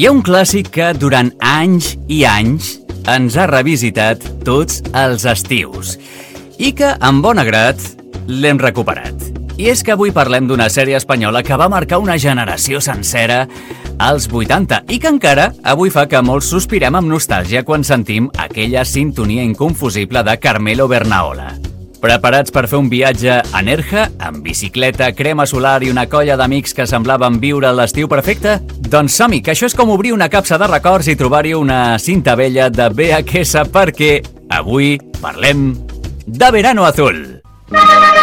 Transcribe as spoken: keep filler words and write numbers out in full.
Hi ha un clàssic que durant anys i anys ens ha revisitat tots els estius i que, amb bon grat, l'hem recuperat. I és que avui parlem d'una sèrie espanyola que va marcar una generació sencera als vuitanta i que encara avui fa que molts sospirem amb nostàlgia quan sentim aquella sintonia inconfusible de Carmelo Bernaola. Preparats per fer un viatge a Nerja, amb bicicleta, crema solar i una colla d'amics que semblaven viure l'estiu perfecte? Doncs som-hi, que això és com obrir una capsa de records i trobar-hi una cinta vella de V H S, perquè avui parlem de Verano Azul.